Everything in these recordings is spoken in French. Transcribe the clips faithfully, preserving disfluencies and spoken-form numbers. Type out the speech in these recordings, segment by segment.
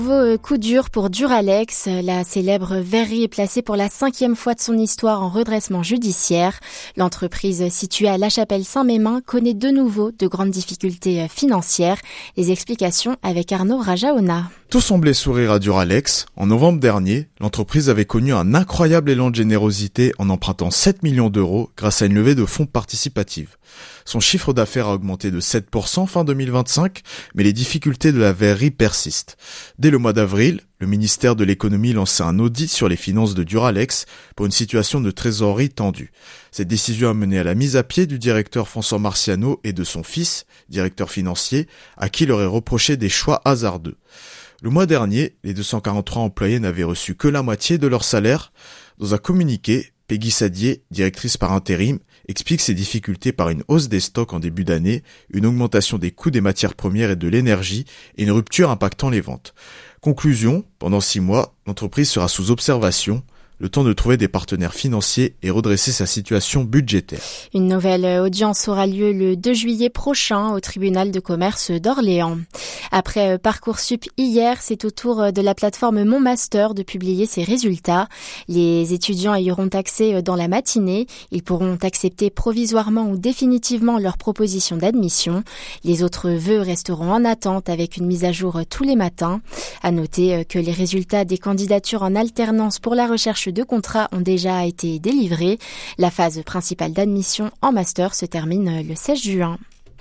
Nouveau coup dur pour Duralex. La célèbre verrerie est placée pour la cinquième fois de son histoire en redressement judiciaire. L'entreprise située à La Chapelle-Saint-Mémin connaît de nouveau de grandes difficultés financières. Les explications avec Arnaud Rajaona. Tout semblait sourire à Duralex. En novembre dernier, l'entreprise avait connu un incroyable élan de générosité en empruntant sept millions d'euros grâce à une levée de fonds participative. Son chiffre d'affaires a augmenté de sept pour cent fin deux mille vingt-cinq, mais les difficultés de la verrerie persistent. Dès le mois d'avril, le ministère de l'économie lançait un audit sur les finances de Duralex pour une situation de trésorerie tendue. Cette décision a mené à la mise à pied du directeur François Marciano et de son fils, directeur financier, à qui il aurait reproché des choix hasardeux. Le mois dernier, les deux cent quarante-trois employés n'avaient reçu que la moitié de leur salaire. Dans un communiqué, Peggy Sadier, directrice par intérim, explique ces difficultés par une hausse des stocks en début d'année, une augmentation des coûts des matières premières et de l'énergie et une rupture impactant les ventes. Conclusion, pendant six mois, l'entreprise sera sous observation, le temps de trouver des partenaires financiers et redresser sa situation budgétaire. Une nouvelle audience aura lieu le deux juillet prochain au tribunal de commerce d'Orléans. Après Parcoursup hier, c'est au tour de la plateforme Mon Master de publier ses résultats. Les étudiants y auront accès dans la matinée. Ils pourront accepter provisoirement ou définitivement leur proposition d'admission. Les autres vœux resteront en attente avec une mise à jour tous les matins. À noter que les résultats des candidatures en alternance pour la recherche de contrats ont déjà été délivrés. La phase principale d'admission en master se termine le seize juin.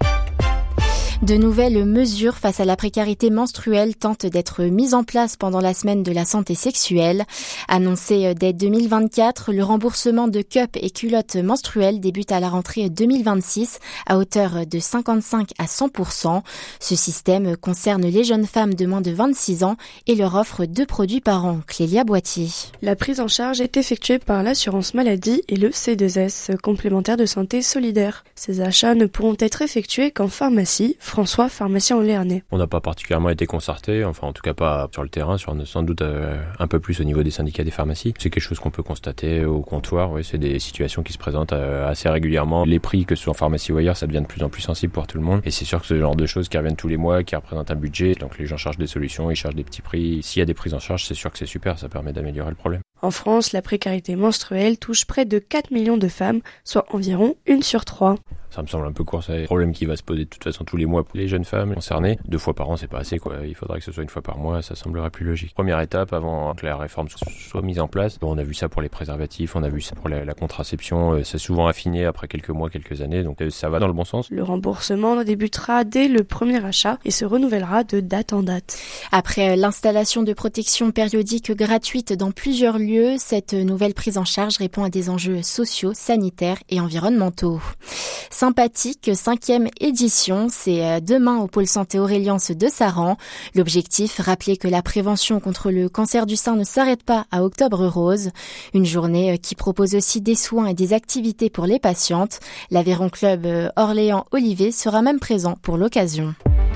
De nouvelles mesures face à la précarité menstruelle tentent d'être mises en place pendant la semaine de la santé sexuelle. Annoncé dès deux mille vingt-quatre, le remboursement de cups et culottes menstruelles débute à la rentrée deux mille vingt-six à hauteur de cinquante-cinq à cent pour cent. Ce système concerne les jeunes femmes de moins de vingt-six ans et leur offre deux produits par an. Clélia Boitier. La prise en charge est effectuée par l'assurance maladie et le C deux S, complémentaire de santé solidaire. Ces achats ne pourront être effectués qu'en pharmacie. François, pharmacien au Léernais. On n'a pas particulièrement été concerté, enfin en tout cas pas sur le terrain, sur sans doute euh, un peu plus au niveau des syndicats des pharmacies. C'est quelque chose qu'on peut constater au comptoir, oui, c'est des situations qui se présentent euh, assez régulièrement. Les prix, que ce soit en pharmacie ou ailleurs, ça devient de plus en plus sensible pour tout le monde. Et c'est sûr que c'est ce genre de choses qui reviennent tous les mois, qui représentent un budget. Donc les gens cherchent des solutions, ils cherchent des petits prix. S'il y a des prises en charge, c'est sûr que c'est super, ça permet d'améliorer le problème. En France, la précarité menstruelle touche près de quatre millions de femmes, soit environ une sur trois. Ça me semble un peu court, c'est un problème qui va se poser de toute façon tous les mois pour les jeunes femmes concernées. Deux fois par an, c'est pas assez, quoi. Il faudrait que ce soit une fois par mois, ça semblerait plus logique. Première étape avant que la réforme soit mise en place. Bon, on a vu ça pour les préservatifs, on a vu ça pour la, la contraception. C'est souvent affiné après quelques mois, quelques années, donc ça va dans le bon sens. Le remboursement débutera dès le premier achat et se renouvellera de date en date. Après l'installation de protection périodique gratuite dans plusieurs lieux, cette nouvelle prise en charge répond à des enjeux sociaux, sanitaires et environnementaux. Sympathique, cinquième édition, c'est demain au pôle santé Aureliance de Saran. L'objectif, rappeler que la prévention contre le cancer du sein ne s'arrête pas à Octobre Rose. Une journée qui propose aussi des soins et des activités pour les patientes. L'Aveyron Club Orléans-Olivet sera même présent pour l'occasion.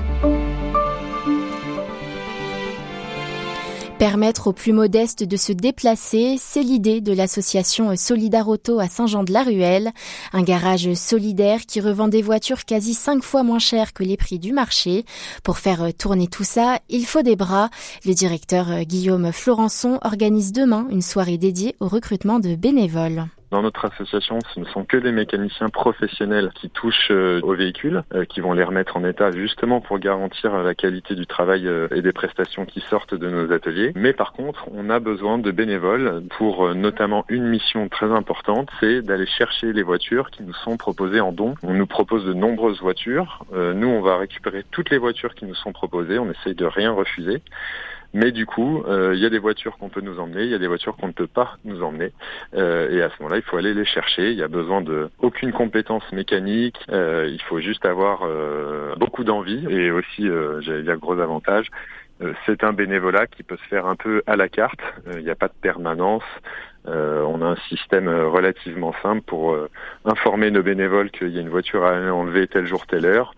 Permettre aux plus modestes de se déplacer, c'est l'idée de l'association Solidar Auto à Saint-Jean-de-la-Ruelle. Un garage solidaire qui revend des voitures quasi cinq fois moins chères que les prix du marché. Pour faire tourner tout ça, il faut des bras. Le directeur Guillaume Florençon organise demain une soirée dédiée au recrutement de bénévoles. Dans notre association, ce ne sont que des mécaniciens professionnels qui touchent euh, aux véhicules, euh, qui vont les remettre en état justement pour garantir la qualité du travail euh, et des prestations qui sortent de nos ateliers. Mais par contre, on a besoin de bénévoles pour euh, notamment une mission très importante, c'est d'aller chercher les voitures qui nous sont proposées en don. On nous propose de nombreuses voitures. Euh, nous, on va récupérer toutes les voitures qui nous sont proposées. On essaye de rien refuser. Mais du coup, il euh, y a des voitures qu'on peut nous emmener, il y a des voitures qu'on ne peut pas nous emmener. Euh, et à ce moment-là, il faut aller les chercher. Il y a besoin de aucune compétence mécanique. Euh, il faut juste avoir euh, beaucoup d'envie. Et aussi, euh, j'allais dire gros avantage, euh, c'est un bénévolat qui peut se faire un peu à la carte. Il euh, n'y a pas de permanence. Euh, on a un système relativement simple pour euh, informer nos bénévoles qu'il y a une voiture à enlever tel jour, telle heure.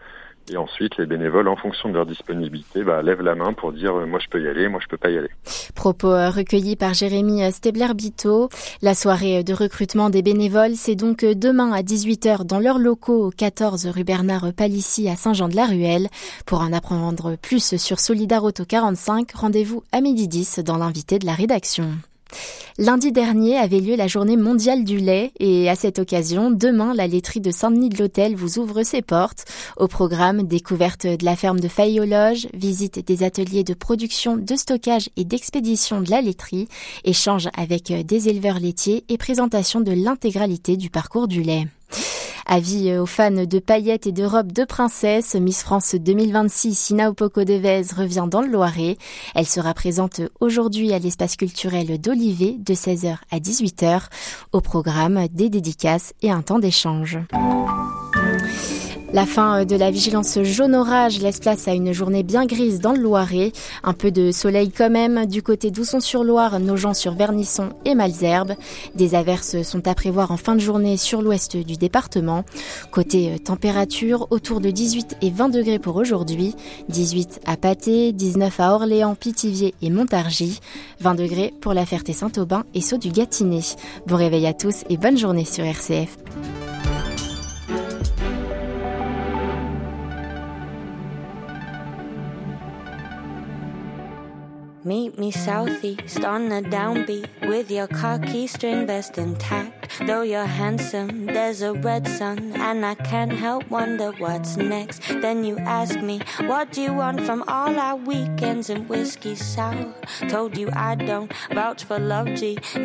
Et ensuite, les bénévoles, en fonction de leur disponibilité, bah, lèvent la main pour dire euh, « moi je peux y aller, moi je peux pas y aller ». Propos recueillis par Jérémy Stebler-Bito. La soirée de recrutement des bénévoles, c'est donc demain à dix-huit heures dans leurs locaux au quatorze rue Bernard Palissy à Saint-Jean-de-la-Ruelle. Pour en apprendre plus sur Solidar Auto quarante-cinq, rendez-vous à midi dix dans l'invité de la rédaction. Lundi dernier avait lieu la journée mondiale du lait et à cette occasion, demain, la laiterie de Saint-Denis-de-l'Hôtel vous ouvre ses portes. Au programme, découverte de la ferme de Faye-aux-Loges, visite des ateliers de production, de stockage et d'expédition de la laiterie, échange avec des éleveurs laitiers et présentation de l'intégralité du parcours du lait. Avis aux fans de paillettes et de robes de princesse, Miss France deux mille vingt-six, Sina Opoko Devez revient dans le Loiret. Elle sera présente aujourd'hui à l'espace culturel d'Olivet de seize heures à dix-huit heures. Au programme, des dédicaces et un temps d'échange. La fin de la vigilance jaune orage laisse place à une journée bien grise dans le Loiret. Un peu de soleil quand même du côté d'Ousson-sur-Loire, Nogent-sur-Vernisson et Malesherbes. Des averses sont à prévoir en fin de journée sur l'ouest du département. Côté température, autour de dix-huit et vingt degrés pour aujourd'hui. dix-huit à Patay, dix-neuf à Orléans, Pithiviers et Montargis. vingt degrés pour la Ferté-Saint-Aubin et Sceaux du Gâtinais. Bon réveil à tous et bonne journée sur R C F. Meet me southeast on a downbeat with your khaki string vest intact. Though you're handsome, there's a red sun and I can't help wonder what's next. Then you ask me, what do you want from all our weekends and whiskey sour? Told you I don't vouch for love, G.